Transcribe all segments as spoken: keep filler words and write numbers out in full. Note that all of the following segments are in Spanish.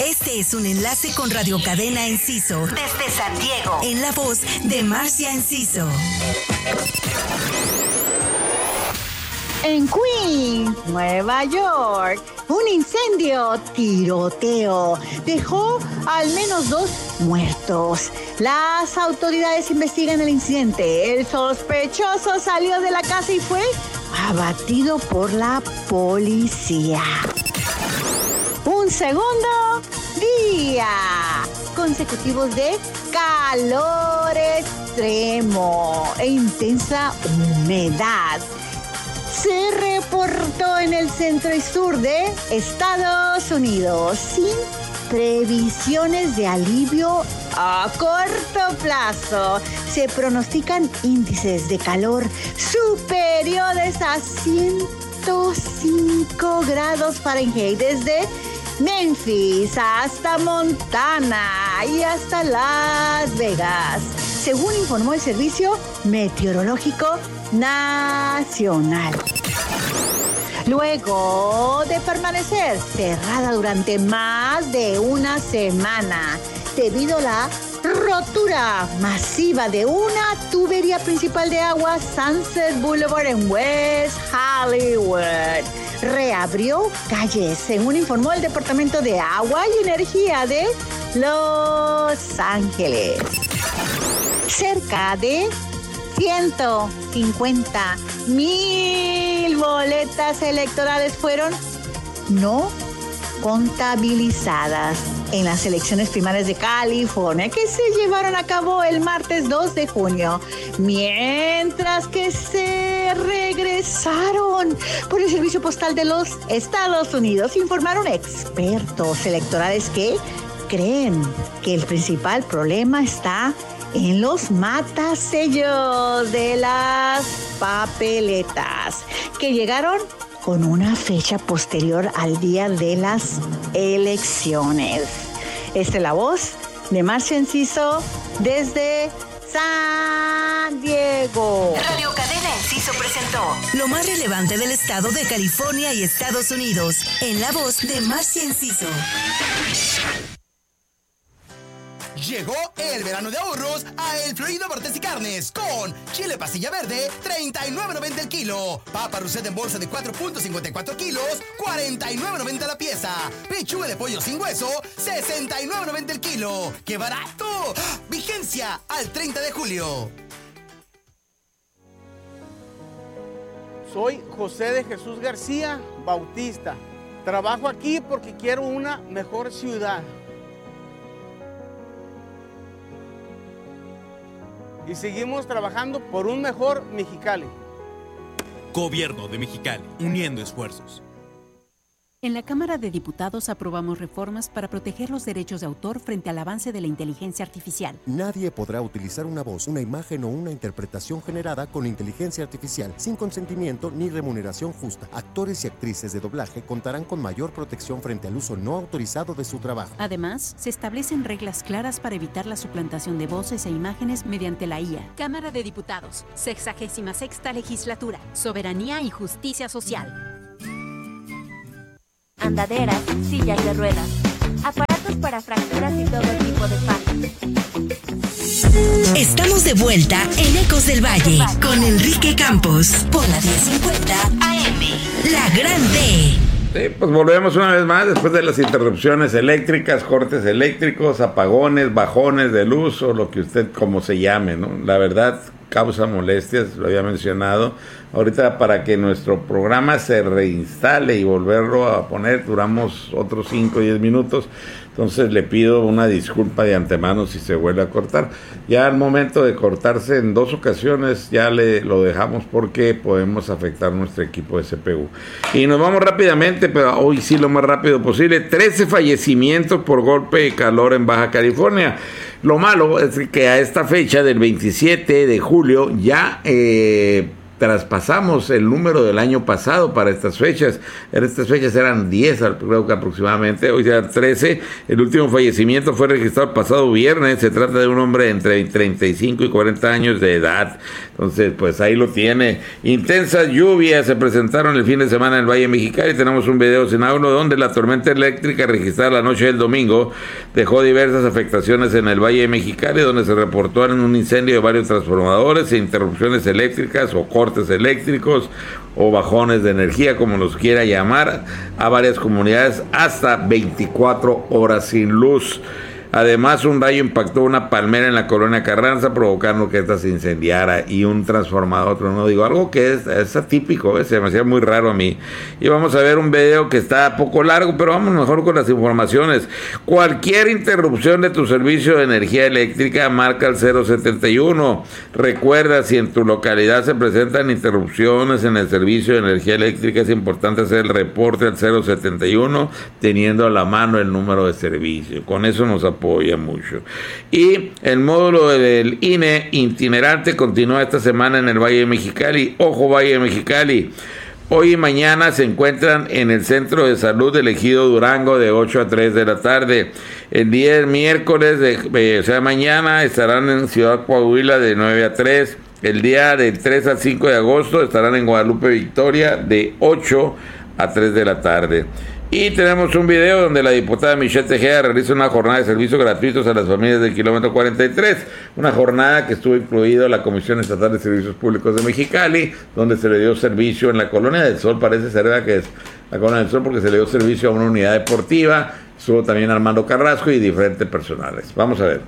Este es un enlace con Radio Cadena Enciso desde San Diego, en la voz de Marcia Enciso. En Queens, Nueva York, un incendio tiroteo dejó al menos dos muertos. Las autoridades investigan el incidente. El sospechoso salió de la casa y fue abatido por la policía. Un segundo día consecutivos de calor extremo e intensa humedad se reportó en el centro y sur de Estados Unidos, sin previsiones de alivio a corto plazo. Se pronostican índices de calor superiores a ciento cinco grados Fahrenheit desde Memphis hasta Montana y hasta Las Vegas, según informó el Servicio Meteorológico Nacional. Luego de permanecer cerrada durante más de una semana debido a la rotura masiva de una tubería principal de agua, Sunset Boulevard en West Hollywood reabrió calles, según informó el Departamento de Agua y Energía de Los Ángeles. Cerca de ciento cincuenta mil boletas electorales fueron no contabilizadas en las elecciones primarias de California que se llevaron a cabo el martes dos de junio, mientras que se regresaron por el Servicio Postal de los Estados Unidos. Informaron expertos electorales que creen que el principal problema está en los matasellos de las papeletas, que llegaron con una fecha posterior al día de las elecciones. Esta es la voz de Marcia Enciso desde San Diego. Radio Cadena Enciso presentó lo más relevante del estado de California y Estados Unidos, en la voz de Marcia Enciso. Llegó el verano de ahorros a El Florido Cortes y Carnes con chile pastilla verde, treinta y nueve noventa el kilo. Papa Rousset en bolsa de cuatro punto cincuenta y cuatro kilos, cuarenta y nueve noventa la pieza. Pechuga de pollo sin hueso, sesenta y nueve noventa el kilo. ¡Qué barato! Vigencia al treinta de julio. Soy José de Jesús García Bautista. Trabajo aquí porque quiero una mejor ciudad. Y seguimos trabajando por un mejor Mexicali. Gobierno de Mexicali, uniendo esfuerzos. En la Cámara de Diputados aprobamos reformas para proteger los derechos de autor frente al avance de la inteligencia artificial. Nadie podrá utilizar una voz, una imagen o una interpretación generada con inteligencia artificial sin consentimiento ni remuneración justa. Actores y actrices de doblaje contarán con mayor protección frente al uso no autorizado de su trabajo. Además, se establecen reglas claras para evitar la suplantación de voces e imágenes mediante la I A. Cámara de Diputados, sexagésima sexta legislatura, soberanía y justicia social. Andaderas, sillas de ruedas, aparatos para fracturas y todo tipo de fallas. Estamos de vuelta en Ecos del Valle con Enrique Campos por la diez cincuenta A M, La Grande. Sí, pues volvemos una vez más después de las interrupciones eléctricas, cortes eléctricos, apagones, bajones de luz o lo que usted como se llame, ¿no? La verdad causa molestias, lo había mencionado. Ahorita para que nuestro programa se reinstale y volverlo a poner, duramos otros cinco o diez minutos. Entonces le pido una disculpa de antemano si se vuelve a cortar. Ya al momento de cortarse en dos ocasiones ya le lo dejamos porque podemos afectar nuestro equipo de C P U. Y nos vamos rápidamente, pero hoy sí lo más rápido posible. trece fallecimientos por golpe de calor en Baja California. Lo malo es que a esta fecha del veintisiete de julio ya... Eh, traspasamos el número del año pasado para estas fechas. En estas fechas eran diez, creo que aproximadamente, hoy ya trece. El último fallecimiento fue registrado el pasado viernes. Se trata de un hombre entre treinta y cinco y cuarenta años de edad. Entonces, pues ahí lo tiene. Intensas lluvias se presentaron el fin de semana en el Valle de Mexicali. Tenemos un video sin audio donde la tormenta eléctrica registrada la noche del domingo dejó diversas afectaciones en el Valle de Mexicali, donde se reportaron un incendio de varios transformadores e interrupciones eléctricas o cortes eléctricos o bajones de energía, como los quiera llamar, a varias comunidades, hasta veinticuatro horas sin luz. Además, un rayo impactó una palmera en la colonia Carranza, provocando que esta se incendiara, y un transformador, otro, no digo, algo que es, es atípico, ¿eh? Se me hacía muy raro a mí. Y vamos a ver un video que está poco largo, pero vamos mejor con las informaciones. Cualquier interrupción de tu servicio de energía eléctrica, marca el cero setenta y uno. Recuerda, si en tu localidad se presentan interrupciones en el servicio de energía eléctrica, es importante hacer el reporte al cero setenta y uno, teniendo a la mano el número de servicio. Con eso nos apoya mucho. Y el módulo del I N E itinerante continúa esta semana en el Valle de Mexicali. Ojo, Valle de Mexicali. Hoy y mañana se encuentran en el Centro de Salud del Ejido Durango de ocho a tres de la tarde. El día del miércoles, de, eh, o sea, mañana estarán en Ciudad Coahuila de nueve a tres. El día del tres al cinco de agosto estarán en Guadalupe Victoria de ocho a tres de la tarde. Y tenemos un video donde la diputada Michelle Tejeda realiza una jornada de servicios gratuitos a las familias del kilómetro cuarenta y tres, una jornada que estuvo incluida la Comisión Estatal de Servicios Públicos de Mexicali, donde se le dio servicio en la Colonia del Sol, parece ser ¿verdad? Que es la Colonia del Sol, porque se le dio servicio a una unidad deportiva, estuvo también Armando Carrasco y diferentes personales. Vamos a ver.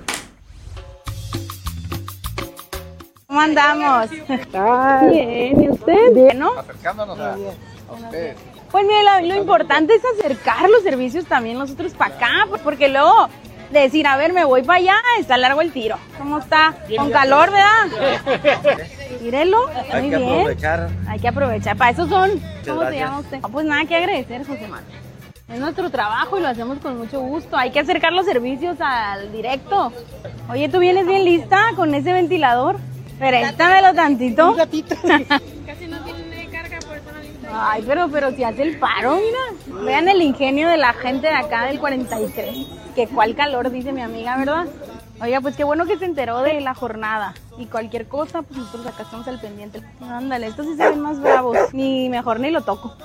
¿Cómo andamos? Bien, ¿y usted? Bien, ¿no? Acercándonos a, a usted. Pues mira, lo, lo importante es acercar los servicios también nosotros para acá, porque luego decir, a ver, me voy para allá, está largo el tiro. ¿Cómo está? Con calor, ¿verdad? Mírelo, Hay muy que bien. aprovechar. Hay que aprovechar, para eso son. ¿Cómo gracias. se llama usted? Ah, pues nada que agradecer, José Manuel. Es nuestro trabajo y lo hacemos con mucho gusto. Hay que acercar los servicios al directo. Oye, ¿tú vienes bien lista con ese ventilador? Préstamelo tantito. Un ratito. Casi no tiene carga, por eso no le interesa. Ay, pero, pero si hace el paro, mira. Vean el ingenio de la gente de acá del cuarenta y tres. Que cuál calor, dice mi amiga, ¿verdad? Oiga, pues qué bueno que se enteró de la jornada. Y cualquier cosa, pues nosotros acá estamos al pendiente. Ándale, estos sí se ven más bravos. Ni mejor ni lo toco.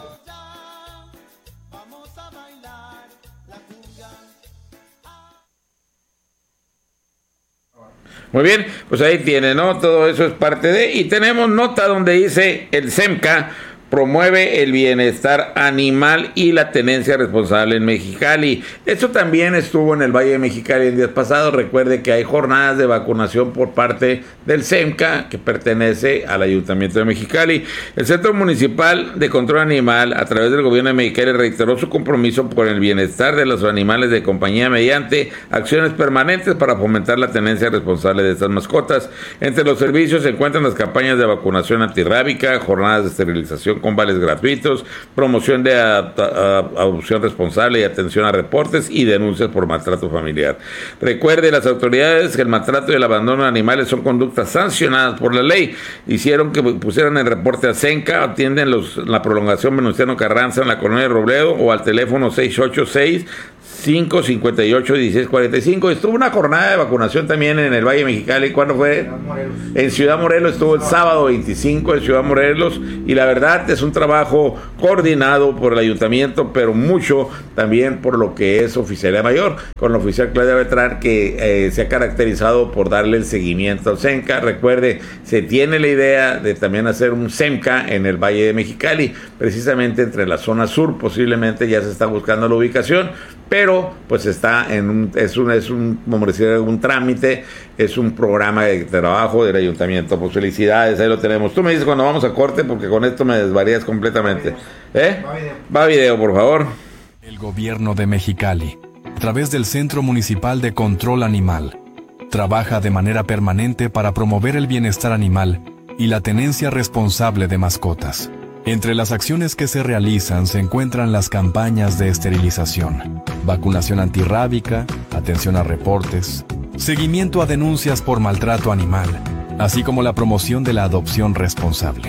Muy bien, pues ahí tiene, ¿no? Todo eso es parte de... Y tenemos nota donde dice el SEMCA promueve el bienestar animal y la tenencia responsable en Mexicali. Esto también estuvo en el Valle de Mexicali el día pasado. Recuerde que hay jornadas de vacunación por parte del SEMCA, que pertenece al Ayuntamiento de Mexicali. El Centro Municipal de Control Animal, a través del gobierno de Mexicali, reiteró su compromiso por el bienestar de los animales de compañía mediante acciones permanentes para fomentar la tenencia responsable de estas mascotas. Entre los servicios se encuentran las campañas de vacunación antirrábica, jornadas de esterilización con vales gratuitos, promoción de adopción responsable y atención a reportes y denuncias por maltrato familiar. Recuerde, las autoridades, que el maltrato y el abandono de animales son conductas sancionadas por la ley. Hicieron que pusieran el reporte a SEMCA, atienden los, la prolongación Venustiano Carranza en la colonia de Robledo, o al teléfono seis ocho seis, cinco cinco ocho, uno seis cuatro cinco. Estuvo una jornada de vacunación también en el Valle de Mexicali. ¿Cuándo fue? En Ciudad Morelos estuvo el sábado veinticinco en Ciudad Morelos, y la verdad es un trabajo coordinado por el ayuntamiento, pero mucho también por lo que es Oficialía Mayor, con la oficial Claudia Beltrán, que eh, se ha caracterizado por darle el seguimiento al SEMCA. Recuerde, se tiene la idea de también hacer un SEMCA en el Valle de Mexicali, precisamente entre la zona sur. Posiblemente ya se está buscando la ubicación, pero pues está en un, es un, es un, como decía, un trámite, es un programa de trabajo del ayuntamiento. Pues felicidades, ahí lo tenemos. Tú me dices cuando vamos a corte, porque con esto me desvarías completamente. ¿Eh? Va video. Va video, por favor. El gobierno de Mexicali, a través del Centro Municipal de Control Animal, trabaja de manera permanente para promover el bienestar animal y la tenencia responsable de mascotas. Entre las acciones que se realizan se encuentran las campañas de esterilización, vacunación antirrábica, atención a reportes, seguimiento a denuncias por maltrato animal, así como la promoción de la adopción responsable.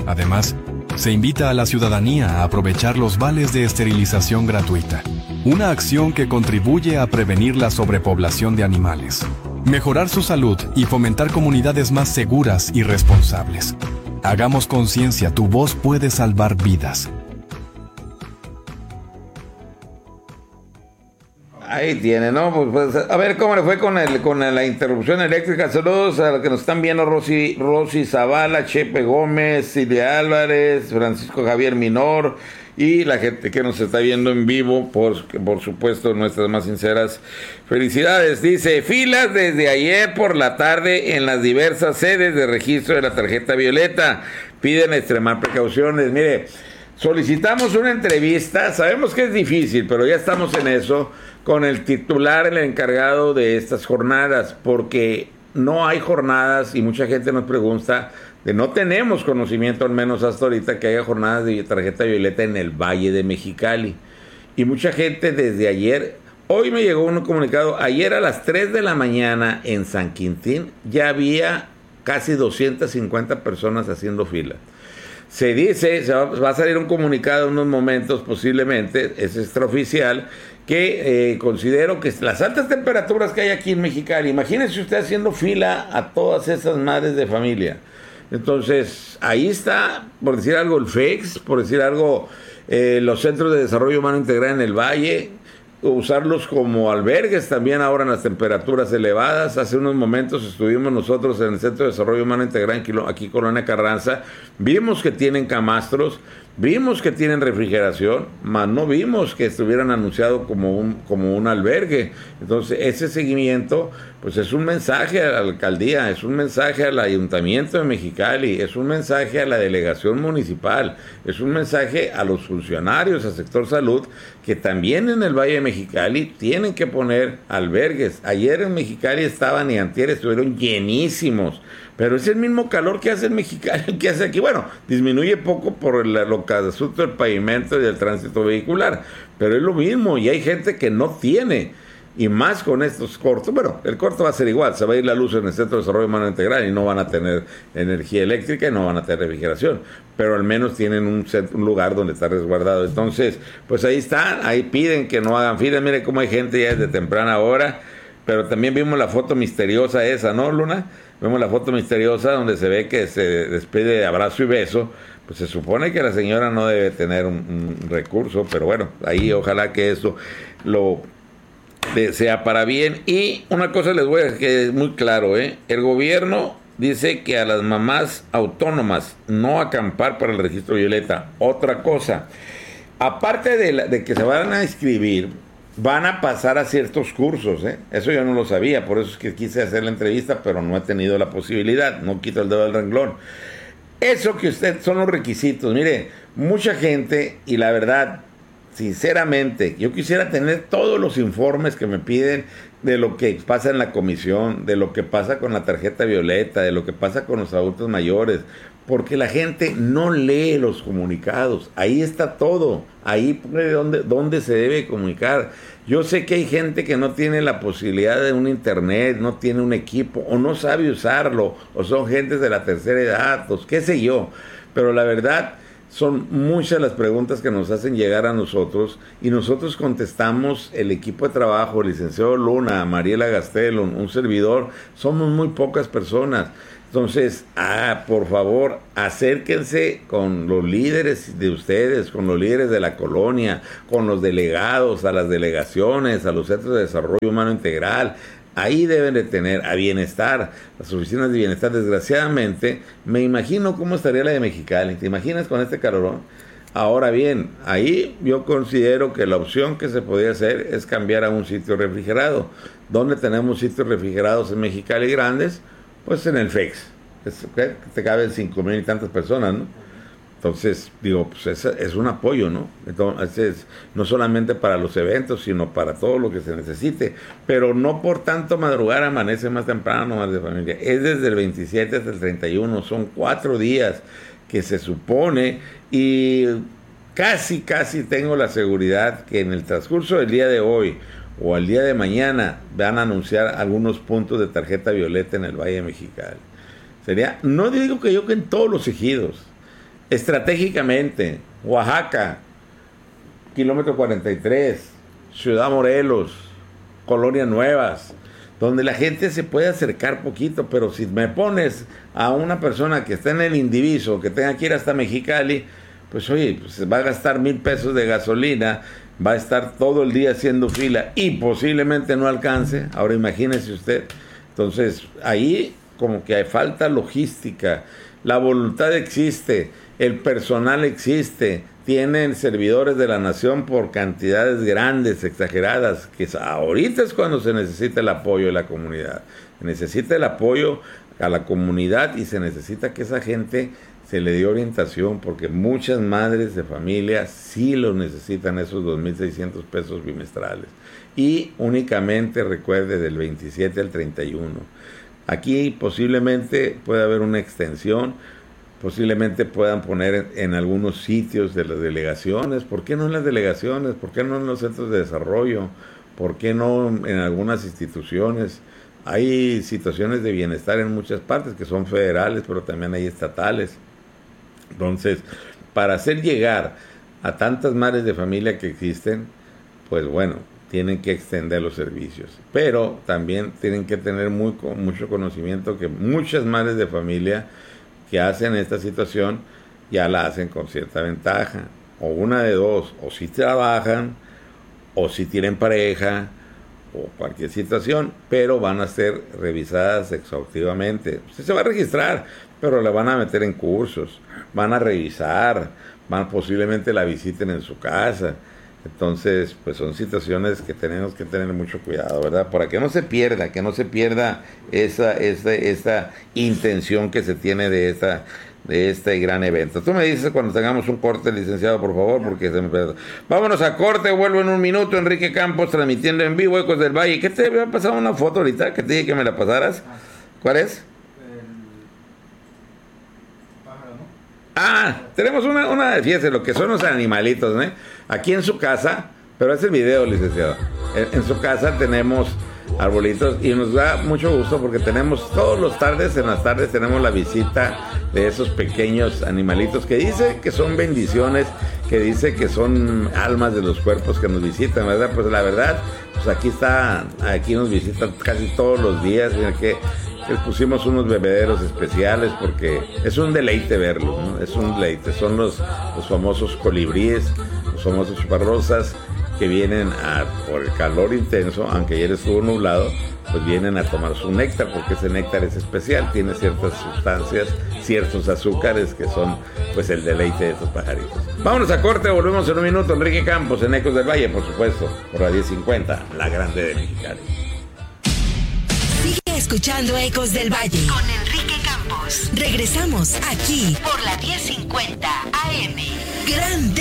Además, se invita a la ciudadanía a aprovechar los vales de esterilización gratuita, una acción que contribuye a prevenir la sobrepoblación de animales, mejorar su salud y fomentar comunidades más seguras y responsables. Hagamos conciencia, tu voz puede salvar vidas. Ahí tiene, ¿no? Pues, pues, a ver cómo le fue con el con la interrupción eléctrica. Saludos a los que nos están viendo: Rosy, Rosy Zavala, Chepe Gómez, Silvia Álvarez, Francisco Javier Minor y la gente que nos está viendo en vivo. Por, por supuesto, nuestras más sinceras felicidades. Dice: filas desde ayer por la tarde en las diversas sedes de registro de la tarjeta violeta. Piden extremar precauciones. Mire, solicitamos una entrevista. Sabemos que es difícil, pero ya estamos en eso, con el titular, el encargado de estas jornadas, porque no hay jornadas y mucha gente nos pregunta, de no tenemos conocimiento, al menos hasta ahorita, que haya jornadas de tarjeta violeta en el Valle de Mexicali. Y mucha gente desde ayer, hoy me llegó un comunicado, ayer a las tres de la mañana en San Quintín ya había casi doscientas cincuenta personas haciendo fila. Se dice, se va, va a salir un comunicado en unos momentos posiblemente, es extraoficial, que eh, considero que las altas temperaturas que hay aquí en Mexicali, imagínense usted haciendo fila a todas esas madres de familia. Entonces, ahí está, por decir algo, el F E X, por decir algo, eh, los Centros de Desarrollo Humano Integral en el Valle, usarlos como albergues también ahora en las temperaturas elevadas. Hace unos momentos estuvimos nosotros en el Centro de Desarrollo Humano Integral aquí Colonia Carranza, vimos que tienen camastros, vimos que tienen refrigeración, mas no vimos que estuvieran anunciado como un, como un albergue. Entonces ese seguimiento pues es un mensaje a la alcaldía, es un mensaje al ayuntamiento de Mexicali, es un mensaje a la delegación municipal, es un mensaje a los funcionarios, al sector salud, que también en el Valle de Mexicali tienen que poner albergues. Ayer en Mexicali estaban y antier estuvieron llenísimos, pero es el mismo calor que hace en Mexicali el que hace aquí. Bueno, disminuye poco por el, lo que asunto del pavimento y del tránsito vehicular, pero es lo mismo y hay gente que no tiene, y más con estos cortos. Bueno, el corto va a ser igual, se va a ir la luz en el Centro de Desarrollo Humano Integral y no van a tener energía eléctrica y no van a tener refrigeración, pero al menos tienen un, set, un lugar donde estar resguardado. Entonces, pues ahí están, ahí piden que no hagan fila. Mire cómo hay gente ya desde temprana hora, pero también vimos la foto misteriosa esa, ¿no, Luna? Vemos la foto misteriosa donde se ve que se despide de abrazo y beso. Pues se supone que la señora no debe tener un, un recurso, pero bueno, ahí ojalá que eso lo de, sea para bien. Y una cosa les voy a decir que es muy claro, ¿eh? El gobierno dice que a las mamás autónomas no acampar para el registro violeta. Otra cosa, aparte de, la, de que se van a inscribir, van a pasar a ciertos cursos, ¿eh? Eso yo no lo sabía, por eso es que quise hacer la entrevista, pero no he tenido la posibilidad, no quito el dedo del renglón. Eso que usted, son los requisitos. Mire, mucha gente, y la verdad, sinceramente, yo quisiera tener todos los informes que me piden de lo que pasa en la comisión, de lo que pasa con la tarjeta violeta, de lo que pasa con los adultos mayores, porque la gente no lee los comunicados. Ahí está todo, ahí es donde, donde se debe comunicar. Yo sé que hay gente que no tiene la posibilidad de un internet, no tiene un equipo, o no sabe usarlo, o son gentes de la tercera edad, pues qué sé yo, pero la verdad son muchas las preguntas que nos hacen llegar a nosotros y nosotros contestamos, el equipo de trabajo, el licenciado Luna, Mariela Gastelum, un servidor, somos muy pocas personas. Entonces, ah, por favor, acérquense con los líderes de ustedes, con los líderes de la colonia, con los delegados, a las delegaciones, a los centros de desarrollo humano integral. Ahí deben de tener a bienestar, las oficinas de bienestar. Desgraciadamente, me imagino cómo estaría la de Mexicali. ¿Te imaginas con este calorón? Ahora bien, ahí yo considero que la opción que se podría hacer es cambiar a un sitio refrigerado. ¿Dónde tenemos sitios refrigerados en Mexicali grandes? Pues en el F E X, es, que te caben cinco mil y tantas personas, ¿no? Entonces, digo, pues es, es un apoyo, ¿no? Entonces, no solamente para los eventos, sino para todo lo que se necesite, pero no por tanto madrugar, amanece más temprano, más de familia. Es desde el veintisiete hasta el treinta y uno, son cuatro días que se supone, y casi, casi tengo la seguridad que en el transcurso del día de hoy, o al día de mañana, van a anunciar algunos puntos de tarjeta violeta en el Valle de Mexicali. Sería, no digo que yo que en todos los ejidos, estratégicamente, Oaxaca, kilómetro cuarenta y tres, Ciudad Morelos, Colonias Nuevas, donde la gente se puede acercar poquito, pero si me pones a una persona que está en el Indiviso, que tenga que ir hasta Mexicali, pues oye, pues va a gastar mil pesos de gasolina, va a estar todo el día haciendo fila y posiblemente no alcance. Ahora imagínese usted. Entonces, ahí como que hay falta logística, la voluntad existe, el personal existe, tienen servidores de la nación por cantidades grandes, exageradas, que ahorita es cuando se necesita el apoyo de la comunidad. Se necesita el apoyo a la comunidad y se necesita que esa gente se le dé orientación, porque muchas madres de familia sí los necesitan, esos dos mil seiscientos pesos bimestrales. Y únicamente recuerde del veintisiete al treinta y uno. Aquí posiblemente puede haber una extensión, posiblemente puedan poner en, en algunos sitios de las delegaciones. ¿Por qué no en las delegaciones? ¿Por qué no en los centros de desarrollo? ¿Por qué no en algunas instituciones? Hay situaciones de bienestar en muchas partes que son federales, pero también hay estatales. Entonces, para hacer llegar a tantas madres de familia que existen, pues bueno, tienen que extender los servicios. Pero también tienen que tener muy, mucho conocimiento que muchas madres de familia que hacen esta situación ya la hacen con cierta ventaja, o una de dos, o si trabajan, o si tienen pareja, o cualquier situación, pero van a ser revisadas exhaustivamente. Usted se va a registrar, pero la van a meter en cursos, van a revisar, van posiblemente la visiten en su casa. Entonces, pues son situaciones que tenemos que tener mucho cuidado, ¿verdad? Para que no se pierda, que no se pierda esa, esa, esa intención que se tiene de esta, de este gran evento. Tú me dices cuando tengamos un corte, licenciado, por favor, porque se me pierde. Vámonos a corte, vuelvo en un minuto. Enrique Campos transmitiendo en vivo Ecos del Valle. ¿Qué te había pasado una foto ahorita que te dije que me la pasaras? ¿Cuál es? Ah, tenemos una, una, fíjese lo que son los animalitos, ¿no? Aquí en su casa, pero es el video, licenciado. En, en su casa tenemos arbolitos y nos da mucho gusto porque tenemos todos los tardes, en las tardes tenemos la visita de esos pequeños animalitos que dice que son bendiciones, que dice que son almas de los cuerpos que nos visitan, ¿verdad? Pues la verdad, pues aquí está, aquí nos visitan casi todos los días, mira que les pusimos unos bebederos especiales porque es un deleite verlos, ¿no? Es un deleite. Son los, los famosos colibríes, los famosos chuparrosas que vienen a, por el calor intenso, aunque ayer estuvo nublado, pues vienen a tomar su néctar porque ese néctar es especial, tiene ciertas sustancias, ciertos azúcares que son pues el deleite de estos pajaritos. Vámonos a corte, volvemos en un minuto. Enrique Campos en Ecos del Valle, por supuesto, por la diez cincuenta, la grande de Mexicali. Escuchando Ecos del Valle con Enrique Campos. Regresamos aquí por la diez cincuenta A M. Grande.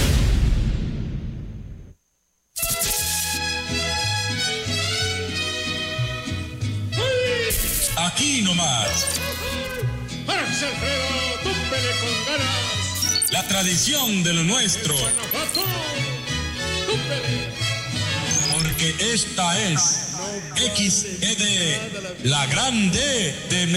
Aquí nomás. ¡Párase, Alfredo! ¡Túmpele con ganas! La tradición de lo nuestro. ¡Túmpele! Porque esta es X E D, la grande de